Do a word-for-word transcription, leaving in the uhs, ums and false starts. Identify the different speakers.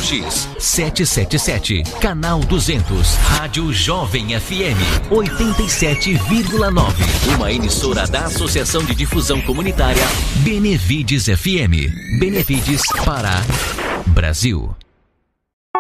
Speaker 1: X setecentos e setenta e sete, canal duzentos, Rádio Jovem F M oitenta e sete vírgula nove, uma emissora da Associação de Difusão Comunitária Benevides F M. Benevides, Pará, Brasil.